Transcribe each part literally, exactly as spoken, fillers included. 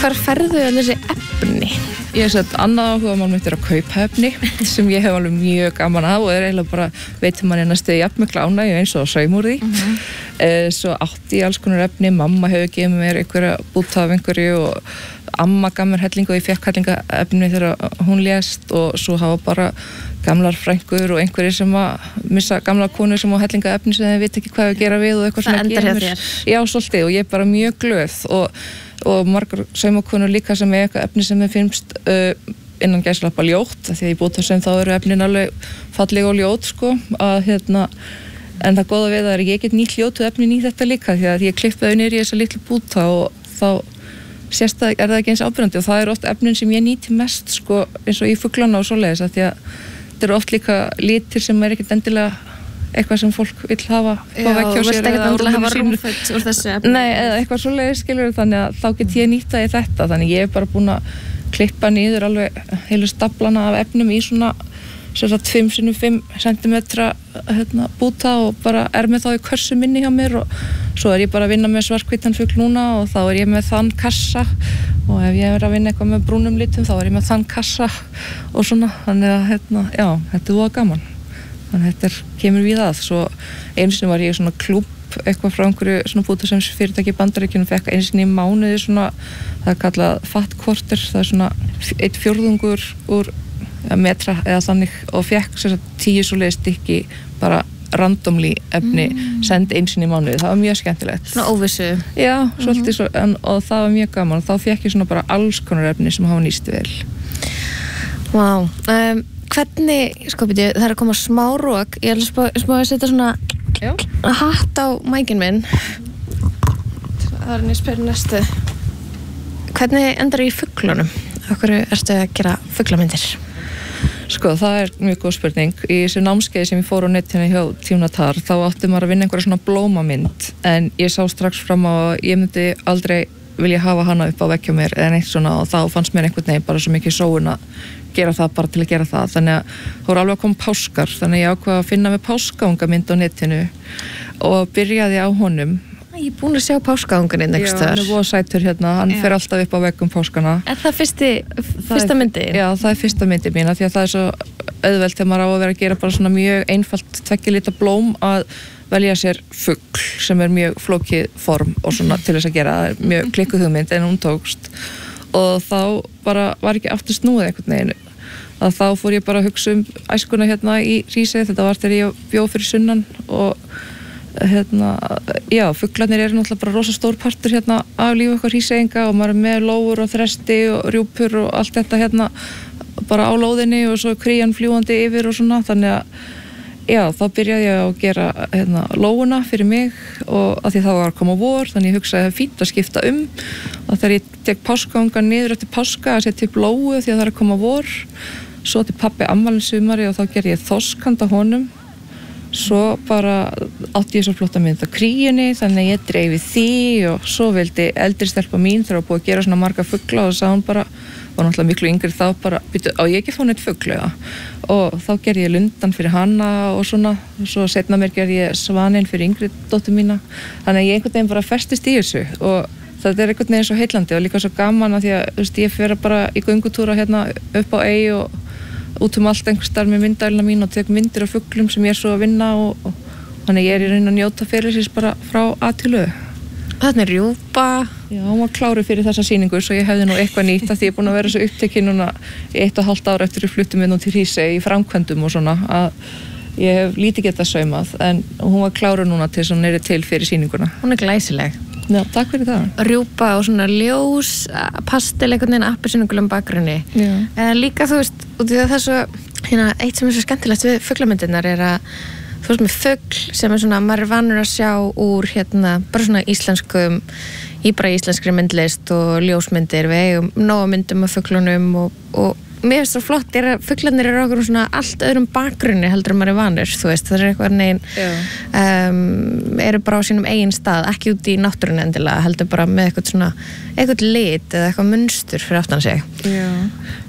hvar ferðu allir þessi efni? Ég hef sett annað áhugamál mitt er að kaupa efni sem ég hef alveg mjög gaman af og er eiginlega bara, veitum mann ég næstu jafnmikla ánægju eins og saum úr því. Mm-hmm. eh, Svo átti ég alls konar efni, mamma hefur gefið mér einhverja búta af einhverju og amma gaf mér helling og ég fekk hellinga efni þegar hún lést og svo hafa bara gamlar frængur og einhverjir sem að missa gamla konur sem á hellinga efni sem þeir vita ekki hvað að gera við og eitthvað það endar hjá þér. Já, svolítið og ég er bara mjög glöð og, og margar saumakonur líka sem er eitthvað efni sem þeir finnst uh, innan gæslappa ljótt því að ég búta sem þá eru efnin alveg falleg og ljót sko að hérna en það góða við það er að ég get nýtt ljótu efnin í þetta líka því að ég klippaði niður í þessa litlu búta og þá sérst að er það ekki eins ábyrjandi og það er oft efnin sem ég nýti mest sko eins og í fuglana og svoleiðis að því að þetta eru oft líka litir sem er ekkert endilega eitthvað sem fólk vill hafa Já, og vilt ekkert endilega hafa rúmföt úr þessu efni. Nei, eða eitthvað svoleiðis skilur þannig að þá get ég nýta í þetta þannig ég er bara búin að klippa niður alveg heilu staflana af efnum í svona sérst fimm sinnum fimm sentimetra hérna, búta og bara er með þá í körsu minni hjá mér og svo er ég bara að vinna með svarthvítan fugl núna og þá er ég með þann kassa og ef ég er að vinna eitthvað með brúnum litum þá er ég með þann kassa og svona þannig að hérna, já, þetta er voða gaman þannig að þetta er, kemur við að svo einu sinni var ég í svona klúbb eitthvað frá einhverju svona bútasems fyrirtæki í Bandaríkjunum fekk einu sinni í mánuði svona það er kallað fat quarter það er svona eitt fjórðungur úr metra eða þannig og fekk sér að tíu svoleiðis stykki bara randomly efni mm. send einu sinni í mánuði, það var mjög skemmtilegt svona óvissu já, svolítið mm-hmm. svo, en, og það var mjög gaman og þá fekk ég svona bara alls konar efni sem hafa nýst vel Vá, wow. um, hvernig sko byrju, það er að koma smá rók ég er að spá, spá að setja svona já. hatt á mækin minn það er nýtt spyrir næstu hvernig endar í fuglunum? Okkur ertu að gera fuglamyndir? Sko, það er mjög góð spurning. Í þessu námskeiði sem ég fór á netinu hjá Tíunatar, þá átti maður að vinna einhverja svona blómamynd, en ég sá strax fram á að ég myndi aldrei vilja hafa hana upp á vegg hjá mér eða neitt svona og þá fannst mér einhvern veginn bara svo mikið sóun að gera það bara til að gera það. Þannig að það voru alveg að koma páskar, þannig að ég ákvað að finna með páskaungamynd á netinu og byrjaði á honum. Ég er búin að sjá páskaungurinn einhvers staðar. Já, hann er voða sætur hérna, hann já. fer alltaf upp á veggum páskana. Er það fyrsti, fyrsta myndi? Já, það er fyrsta myndi mína því að það er svo auðvelt þegar maður á að vera að gera bara svona mjög einfalt tveggja lita blóm að velja sér fugl sem er mjög flókið form og svona til þess að gera, það er mjög klikkuð hugmynd en hún tókst og þá bara var ekki aftur snúið einhvern veginn að þá fór ég bara að hugsa um æskuna hérna í Hrísey, þetta var þegar ég bjó fyrir sunnan og hérna, já, fuglarnir eru náttúrulega bara rosa stór partur hérna af lífi okkar Hríseyinga og maður er með lóur og þresti og rjúpur og allt þetta hérna bara á lóðinni og svo krían fljúandi yfir og svona, þannig að já, þá byrjaði ég að gera hérna lóuna fyrir mig og að því það var að koma vor, þannig ég hugsaði að það er fínt að skipta um og þegar ég tek páskaungan niður eftir páska að setja upp lóu því að það er að koma vor svo til pabbi afmælið sumari og þá gerði ég þorskhanda honum svo bara átti ég svo flotta mynd á kríunni þannig að ég dreifi því og svo vildi eldri stelpa mín þegar að búið að gera svona marga fugla og þá sagði hún bara var náttúrulega miklu yngri þá bara býtu, á ég ekki fá neitt fugla og þá gerði ég lundan fyrir hana og svona og svo setna mér gerði ég svaninn fyrir yngri dóttur mína þannig að ég einhvern veginn bara festist í þessu og það er einhvern veginn svo heillandi og líka svo gaman að því að þú veist, ég fer bara í göngutúra hérna upp á Ey og út um allt einhvers staðar með myndælina mín og tek myndir af fuglum sem ég er svo að vinna og, og þannig ég er í raun að njóta ferilsins bara frá A til Ö. Þarna er rjúpa. Já, hún var kláruð fyrir þessa sýningu svo ég hefði nú eitthvað nýtt að því ég er búin að vera svo upptekinn núna í eitt og hálft ára eftir að fluttum við nú til Hrísey í framkvæmdum og svona að ég hef lítið getað saumað en hún var kláruð núna til þess að hún er til fyrir sýninguna. Hún er glæsileg. Já, takk fyrir það. Rjúpa og svona ljós, pastel einhvern veginn appelsínugulum bakgrunni. En líka þú veist, út í það svo, hérna, eitt sem er svo skemmtilegt við fuglamyndirnar er að þú veist með fugl sem er svona, maður er vanur að sjá úr hérna, bara svona íslenskum, í bara íslenskri myndlist og ljósmyndir, við eigum nóga myndum af fuglunum og, og mér finnst það flott er að fuglarnir eru okkur svona allt öðrum bakgrunni heldur en maður er vanur, þú veist, það er eitthvað neginn um, eru bara á sínum eigin stað, ekki út í náttúrunni endilega, heldur bara með eitthvað svona, eitthvað lit eða eitthvað munstur fyrir aftan sig. Já,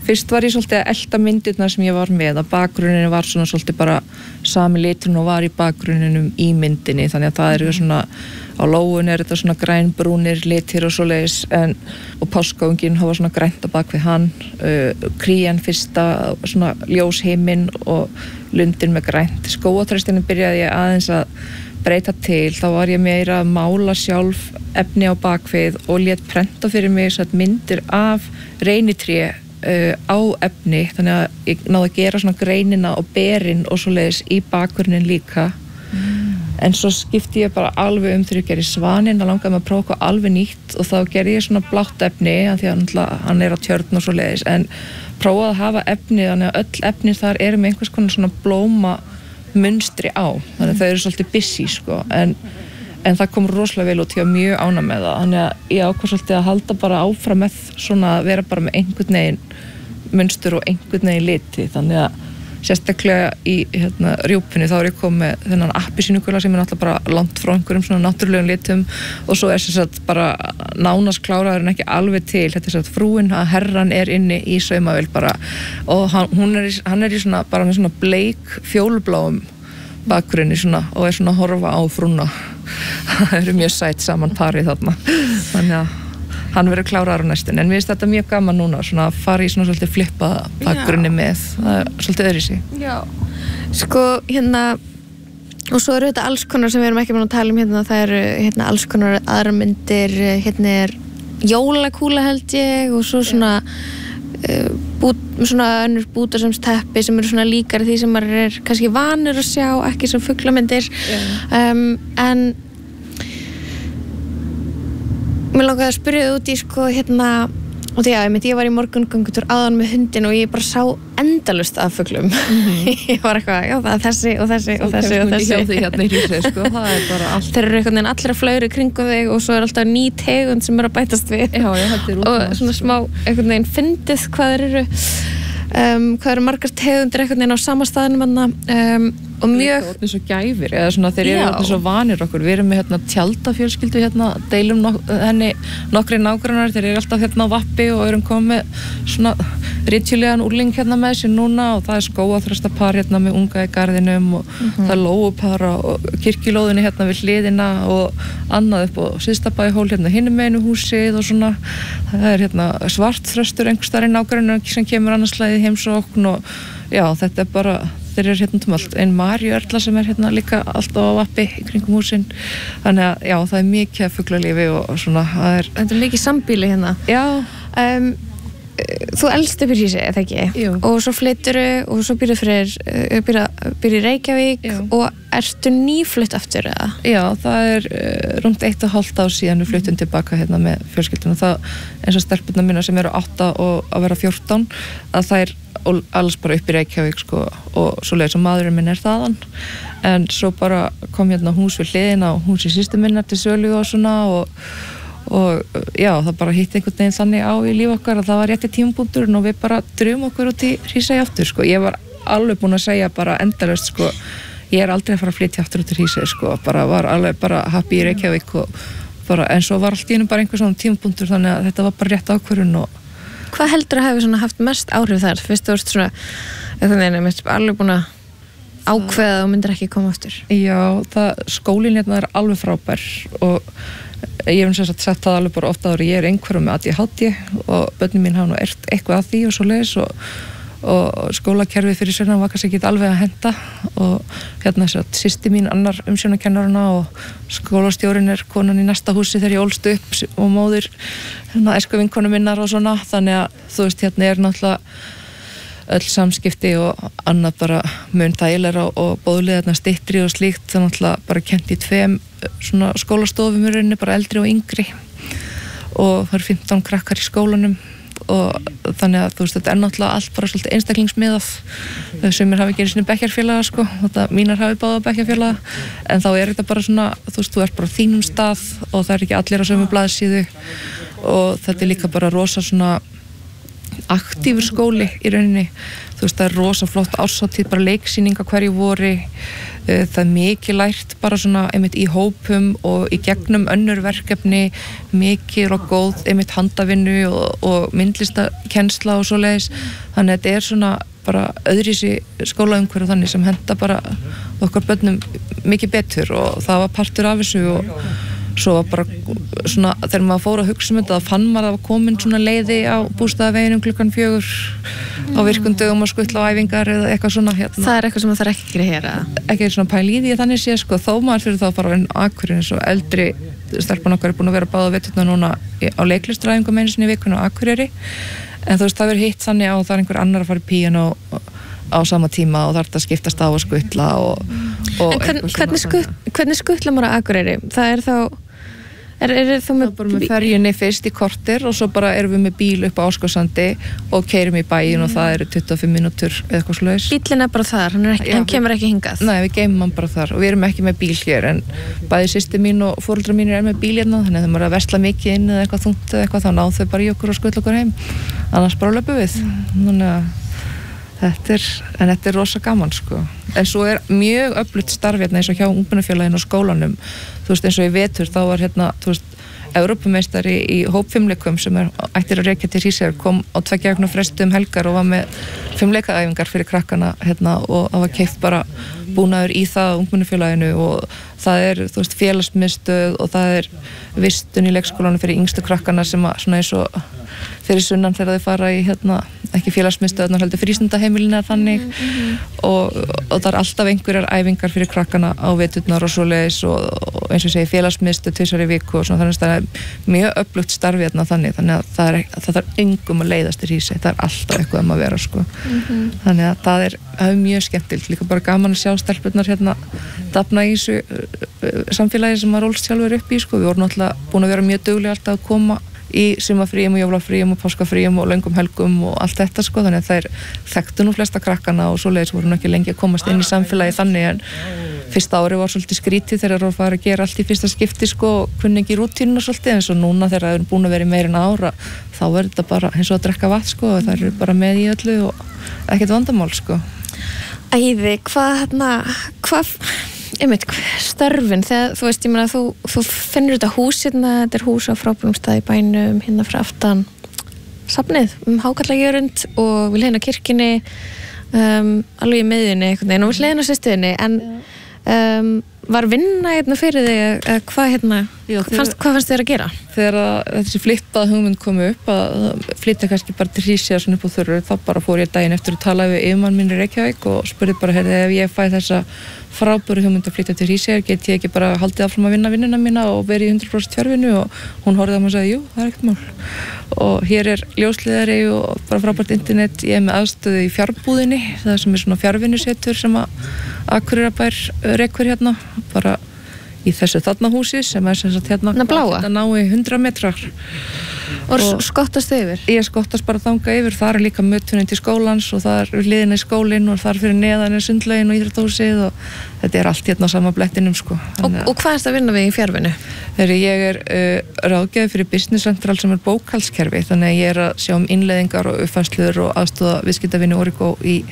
fyrst var ég svolítið að elta myndirnar sem ég var með, að bakgrunninu var svona svolítið bara sami liturinn og var í bakgrunninum í myndinni, þannig að það eru svona, á lóun er þetta svona grænbrúnir litir og svoleiðis, en og páskaunginn hafa svona grænt á bak við hann, uh, krían fyrsta svona ljós himinn og lundin með grænt. Skógatræstinni byrjaði ég aðeins að breyta til, þá var ég meira að mála sjálf efni á bakvið og lét prenta fyrir mig svo að myndir af reynitré Uh, á efni, þannig að ég náði að gera svona greinina og berin og svoleiðis í bakgrunnin líka mm. en svo skipti ég bara alveg um þegar ég gerði Svaninn, að langaði mig að prófa eitthvað alveg nýtt og þá gerði ég svona blátt efni af því að hann er á tjörn og svoleiðis, en prófaði að hafa efni þannig að öll efni þar eru með einhvers konar svona blóma munstri á, þannig að mm. þau eru svolítið busy sko, en en það kom rosalega vel út, ég var mjög ánægð með það, þannig að ég ákvað svolítið að halda bara áfram með svona að vera bara með einhvern veginn munstur og einhvern veginn liti, þannig að sérstaklega í hérna, rjúpunni þá er ég komið með þennan appelsínugula sem er náttúrulega bara langt frá einhverjum svona náttúrulegum litum og svo er sem sagt bara nánast kláraður en ekki alveg til, þetta er sem sagt frúin að herran er inni í saumavél bara og hann, hún er í, hann er í svona bara með svona bleik fjólubláum bakgrunni svona og er svona að horfa á frúna það eru mjög sætt saman parið þarna þannig að hann verður kláraður á næstin, en mér finnst þetta mjög gaman núna svona að fara í svona svolítið flippa bakgrunni með, það er svolítið öðru í sig. Já, sko hérna og svo eru þetta alls konar sem við erum ekki búin að tala um hérna, það eru hérna alls konar aðra myndir, hérna er jólakúla held ég og svo svona uh, bút, svona önnur bútasamsteppi sem eru svona líkar því sem maður er kannski vanur að sjá, ekki svo fuglamyndir um, en mér langaði að spyrja þið út í sko hérna og því að ég, ég var í morgungöngutur áðan með hundin og ég bara sá endalust af fuglum mm-hmm. ég var eitthvað, já það er þessi og þessi og þessi og þessi og þessi hérna í Hrísey sko, það er bara allt þeir eru einhvern veginn allir að flauri kringum þig og svo er alltaf ný tegund sem er að bætast við já, já, og svona smá einhvern veginn fyndið hvað þeir eru um, hvað eru margar tegundir einhvern veginn á sama staðinum um, og mjög það er svo gæfir eða svona þeir eru alltaf svo vanir okkur við erum með hérna tjaldafjölskyldu hérna deilum nok henni nokkri nágrannar þeir eru alltaf hérna á vappi og erum komið svona ritjulegan úrling hérna með sér núna og það er skóaþrastapar hérna með unga í garðinum og mm-hmm. það er lóupar og kirkjulóðinni hérna við hliðina og annað upp og Syðstabæhól hérna hinum meginu húsið og svona það er hérna svartþröstur einhvers staðar í nágrannar sem kemur annarslagið heimsókn og já þetta er bara þeir eru hérna um allt, einn Maríu Erla sem er hérna líka alltaf á vappi í kringum húsin þannig að já, það er mikið fuglalífi og, og svona, það er þetta er mikið sambýli hérna já um, þú elst upp í Hrísey, eða ekki? Jú. Og svo flytturðu og svo býrðu fyrir býrðu, býrðu í Reykjavík já. Og ertu nýflutt aftur eða? Já, það er uh, rúmt eitt og hálft ár síðan við fluttum tilbaka hérna með fjölskyldunum það eins og stelpurnar mínar sem eru átta og að vera fjórtán að það er alls bara upp í Reykjavík sko, og svo leiðis og maðurinn minn er þaðan en svo bara kom hérna hús við hliðina og hús í systur minnar til sölu og svona og, og já það bara hitt einhvern veginn þannig á í líf okkar að það var rétti tímapunkturinn og við bara dröfum okkur út í Hrísey aftur sko. Ég var alveg búin að segja bara endalaust sko, ég er aldrei að fara að flytja aftur út í Hrísey sko, bara var alveg bara happy í Reykjavík og bara en svo var allt í einu bara einhver svona tímapunktur þannig að þetta var bara rétt ákvörðun og hvað heldur að hefur haft mest áhrif þar? Fyrst þú ert svona, þannig að ég er alveg búin að ákveða og myndir ekki koma aftur. Já, það, skólinn hérna er alveg frábær og ég hef sem sagt sett það alveg bara ofta ári, ég er einhverjum með A D H D og börnin mín hafa nú ert eitthvað að því og svo leiðis og, og skólakerfið fyrir sérna var kannski ekki alveg að henda og hérna þess að systir mín annar umsjónakennarana og skólastjórinn er konan í næsta húsi þegar ég ólst upp og móðir hérna æsku vinkonu minnar og svona þannig að þú veist hérna er náttúrulega öll samskipti og annað bara mun þægilegra og bóðlega styttri og slíkt það náttúrulega bara kent í tveim svona skólastofum í rauninni bara eldri og yngri og það eru fimmtán krakkar í skólanum og þannig að þú veist þetta er náttúrulega allt bara svolítið einstaklingsmiðað sumir hafi ekki einu sinni bekkjarfélaga sko þetta mínar hafi báða bekkjarfélaga en þá er þetta bara svona þú veist þú ert bara á þínum stað og það er ekki allir á sömu blaðsíðu og þetta er líka bara rosa svona aktífur skóli í rauninni, þú veist, það er rosa flott árshátíð, bara leiksýninga hverju vori, það er mikið lært bara svona einmitt í hópum og í gegnum önnur verkefni, mikið og góð einmitt handavinnu og, og myndlistakennsla og svoleiðis, þannig að þetta er svona bara öðrísi skólaumhverju þannig sem henta bara okkar börnum mikið betur og það var partur af þessu og svo var bara svona, þegar maður fór að hugsa um þetta, þá fann maður að það var komin svona leiði á bústaðaveginum klukkan fjögur mm. á virkundögum og skuttla á æfingar eða eitthvað svona hérna. Það er eitthvað sem það þarf ekki að gera? Ekki svona pæl í því að þannig sé, sko, þó maður fyrir þá að fara á Akureyri eins og eldri stelpan okkar er búin að vera báða veturna núna á leiklistræðingum einu sinni í vikuna á Akureyri, en þú veist, það verður hitt þannig á það er einhver annar að fara í píanó á sama tíma og þarf að skiptast á að skuttla og, og en hvern, hvernig, skutt, hvernig skuttla maður á Akureyri? Það er þá er, er þá með, bara með ferjunni fyrst í korter og svo bara erum við með bíl upp á Ásgárssandi og keyrum í bæinn mm. og það eru tuttugu og fimm mínútur eða eitthvað slags. Bíllinn er bara þar, hann, er ekki, Já, hann kemur ekki hingað? Nei, við geymum hann bara þar og við erum ekki með bíl hér, en bæði systir mín og foreldrar mínir er með bíl hérna, þannig að þeim er að versla mikið inn eða eitthvað þungt eða eitthvað, þá náðu þau bara í okkur og skuttla okkur heim, annars bara löpum við. Mm. Þetta er, en þetta er rosa gaman, sko. En svo er mjög öflugt starf hérna eins og hjá ungmennafélaginu og skólanum. Þú veist, eins og í vetur, þá var hérna, þú veist, Evrópumeistari í hópfimleikum sem er ættir að rekja til Hríseyjar kom á tveggja vikna fresti um helgar og var með fimleikaæfingar fyrir krakkana hérna og það var keypt bara búnaður í það ungmennafélaginu og það er, þú veist, félagsmiðstöð og það er vistun í leikskólanum fyrir yngstu krakkana sem að svona eins og fyrir sunnan þegar þau fara í hérna, ekki félagsmiðstöðnar heldur frístundaheimilina þannig mm -hmm. og, og það er alltaf einhverjar æfingar fyrir krakkana á veturnar og svoleiðis og, og eins og segi félagsmiðstöð tvisvar í viku og svona, þannig að það er mjög öflugt starfið hérna þannig, þannig að það er, það er engum að leiðast í Hrísey, það er alltaf eitthvað um að vera, sko. Mm -hmm. Þannig að það er, það er mjög skemmtilegt, líka bara gaman að sjá stelpurnar hérna dafna í þessu uh, samfélagi sem maður rólst sjálfur upp í, sko. Við vorum náttúrulega búin að vera mjög duglega alltaf að koma í sumarfríum og jólafríum og páskafríum og löngum helgum og allt þetta, sko, þannig að þær þekktu nú flesta krakkana og svoleiðis voru nú ekki lengi að komast inn í samfélagi þannig, en fyrsta ári var svolítið skrítið þegar það var að fara að gera allt í fyrsta skipti, sko, og kunni ekki rútínuna svolítið, en svo núna þegar það er búin að vera í meira en ára þá er þetta bara eins og að drekka vatn, sko, og það eru bara með í öllu og ekkert vandamál, sko. Æði, hvað hérna, hvað einmitt, störfin, þegar þú veist, ég meina þú, þú finnur þetta hús hérna, þetta er hús á frábærum stað í bænum hérna frá aftan safnið um Hákallagjörund og við hliðina á kirkjunni um, alveg í miðjunni einhvern veginn og við hliðina á systurðinni, en um, var vinna hérna fyrir þig eða hvað hérna, Já, þegar, fannst, hvað fannst þér að gera? Þegar að, þessi flyttað hugmynd kom upp að flytta kannski bara til Hríseyjar svona upp á Þurru, þá bara fór ég daginn eftir að tala við yfirmann minn í Reykjavík og spurði bara, heyrðu, ef ég fæ þessa frábæru hugmynd að flytja til Hríseyjar, get ég ekki bara haldið áfram að vinna vinnuna mína og verið í hundrað prósent fjárvinnu, og hún horfði á mig og sagði, jú, það er ekkert mál. Og hér er ljósleiðari og bara frábært internet, ég er með aðstöðu í fjárbúðinni, það sem er svona fjárvinnusetur sem að Akureyrarbær rekur hérna, bara í þessu þarna húsi sem er sem sagt hérna að ná í hundrað metrar. Og, og skottast þið yfir? Ég skottast bara þanga yfir, það er líka mötunin til skólans og það er liðin í skólinn og það er fyrir neðan er sundlaugin og íþróttahúsið og þetta er allt hérna á sama blettinum, sko. Og, og hvað er þetta að vinna við í fjárvinnu? Þegar ég er uh, ráðgjafi fyrir Business Central sem er bókhaldskerfi, þannig að ég er að sjá um innleiðingar og uppfærsluður og aðstoða viðskiptavinnu Origo í,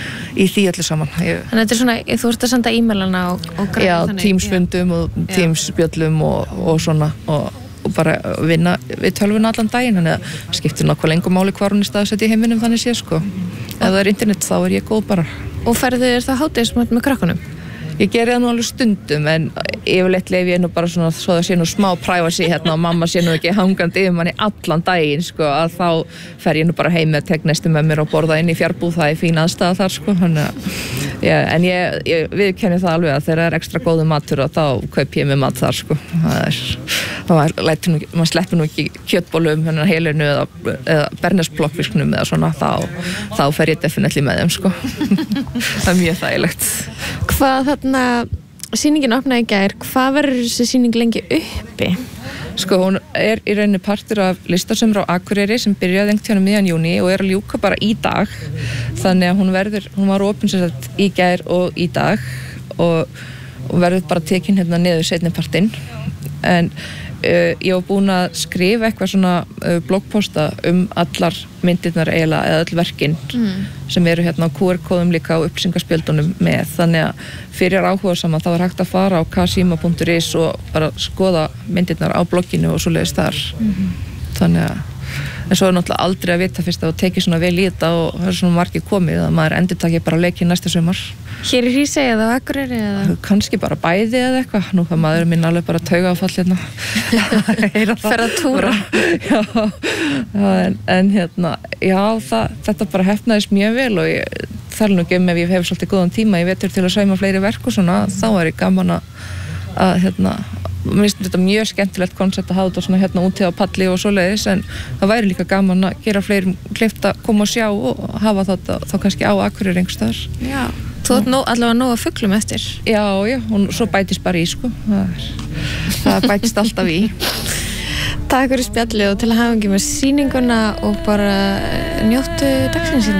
í því öllu saman. Ég, þannig að þetta er svona, þú ert að senda e-mailana og, og græna já, þannig? Teams-fundum og Teams-spjöllum og, og svona og og bara vinna við tölvuna allan daginn, þannig að skiptir nokkvað lengur máli hvar hún er staðsett í heiminum þannig sé, sko. Ef það er internet þá er ég góð bara. Og ferðu þér það hádegismat með krakkunum? Ég geri það nú alveg stundum, en yfirleitt leif ég nú bara svona svo það sé nú smá privacy hérna og mamma sé nú ekki hangandi yfir manni allan daginn, sko, að þá fer ég nú bara heim með tegnesti með mér og borða inn í fjárbúð, það er fín aðstæða þar, sko, þannig að, já, en ég, ég viðurkenni það alveg að þegar það er ekstra góðu matur og þá kaup ég með mat þar, sko, það er, maður, maður sleppur nú ekki kjötbólum, hérna heilinu eða, eða bernesblokkfisknum eða svona, þá, þá fer ég definitely með þeim, sko, það er mjög þægilegt. Hvað þarna, sýningin opnaði í gær, hvað verður þessi sýning lengi uppi? Sko, hún er í rauninni partur af listasömmur á Akureyri sem byrjaði einhvern tímann um miðjan júní og er að ljúka bara í dag, þannig að hún verður, hún var opin sem sagt í gær og í dag og, og verður bara tekin hérna niður seinni partinn, en uh, ég var búin að skrifa eitthvað svona uh, bloggposta um allar myndirnar eiginlega eða öll verkin mm. sem eru hérna á Q R-kóðum líka á upplýsingaspjöldunum með, þannig að fyrir áhugasaman þá er hægt að fara á kasima punktur is og bara skoða myndirnar á blogginu og svoleiðis þar mm-hmm. þannig að en svo er náttúrulega aldrei að vita fyrst að þú tekið svona vel í þetta og það er svona margir komið að maður endur takið bara leikið næsta sumar. Hér í Hrísey eða á Akureyri eða? Kannski bara bæði eða eitthvað, nú hvað maður minn alveg bara tauga áfall hérna. Fer að túra. Já, en, en hérna, já það, þetta bara hefnaðist mjög vel og ég þarf nú ekki um ef ég hef svolítið góðan tíma ég vetur til að sauma fleiri verk og svona, þá er ég gaman að, að hérna, mér finnst þetta mjög skemmtilegt koncept að hafa þetta svona hérna úti á palli og svoleiðis en það væri líka gaman að gera fleirum kleift að koma og sjá og hafa þetta þá kannski á Akureyri einhvers staðar. Já, þú átt allavega nóg að fuglum eftir. Já, já, og svo bætist bara í sko, það, er, það bætist alltaf í. Takk fyrir spjallið og til að hafa ekki með sýninguna og bara njóttu dagsins.